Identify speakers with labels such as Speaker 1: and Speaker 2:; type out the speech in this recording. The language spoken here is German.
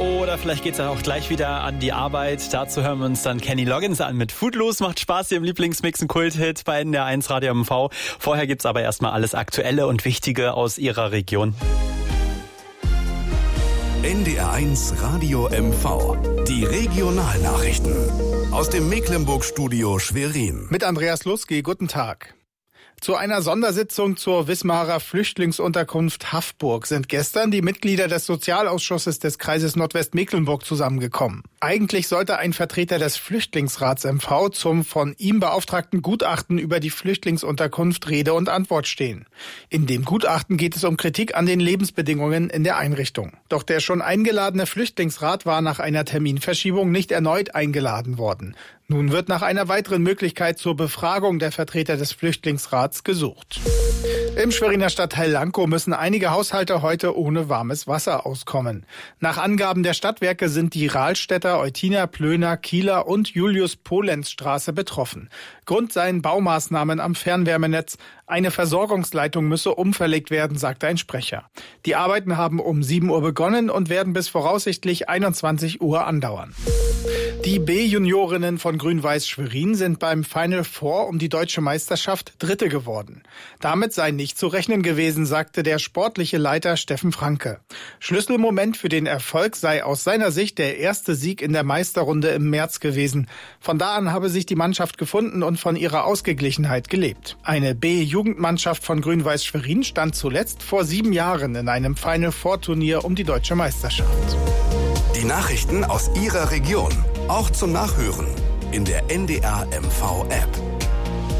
Speaker 1: oder vielleicht geht's dann auch gleich wieder an die Arbeit. Dazu hören wir uns dann Kenny Loggins an mit Footloose. Macht Spaß hier im Lieblingsmix, ein Kult-Hit bei NDR 1 Radio MV. Vorher gibt's aber erstmal alles Aktuelle und Wichtige aus Ihrer Region.
Speaker 2: NDR 1 Radio MV. Die Regionalnachrichten aus dem Mecklenburg-Studio Schwerin.
Speaker 3: Mit Andreas Lusky, guten Tag. Zu einer Sondersitzung zur Wismarer Flüchtlingsunterkunft Haffburg sind gestern die Mitglieder des Sozialausschusses des Kreises Nordwestmecklenburg zusammengekommen. Eigentlich sollte ein Vertreter des Flüchtlingsrats MV zum von ihm beauftragten Gutachten über die Flüchtlingsunterkunft Rede und Antwort stehen. In dem Gutachten geht es um Kritik an den Lebensbedingungen in der Einrichtung. Doch der schon eingeladene Flüchtlingsrat war nach einer Terminverschiebung nicht erneut eingeladen worden. Nun wird nach einer weiteren Möglichkeit zur Befragung der Vertreter des Flüchtlingsrats gesucht. Im Schweriner Stadtteil Lankow müssen einige Haushalte heute ohne warmes Wasser auskommen. Nach Angaben der Stadtwerke sind die Rahlstädter, Eutiner, Plöner, Kieler und Julius-Polenz-Straße betroffen. Grund seien Baumaßnahmen am Fernwärmenetz. Eine Versorgungsleitung müsse umverlegt werden, sagte ein Sprecher. Die Arbeiten haben um 7 Uhr begonnen und werden bis voraussichtlich 21 Uhr andauern. Die B-Juniorinnen von Grün-Weiß Schwerin sind beim Final Four um die deutsche Meisterschaft Dritte geworden. Damit sei nicht zu rechnen gewesen, sagte der sportliche Leiter Steffen Franke. Schlüsselmoment für den Erfolg sei aus seiner Sicht der erste Sieg in der Meisterrunde im März gewesen. Von da an habe sich die Mannschaft gefunden und von ihrer Ausgeglichenheit gelebt. Eine B-Jugendmannschaft von Grün-Weiß Schwerin stand zuletzt vor 7 Jahren in einem Final Four Turnier um die deutsche Meisterschaft.
Speaker 2: Die Nachrichten aus Ihrer Region, auch zum Nachhören in der NDR MV App.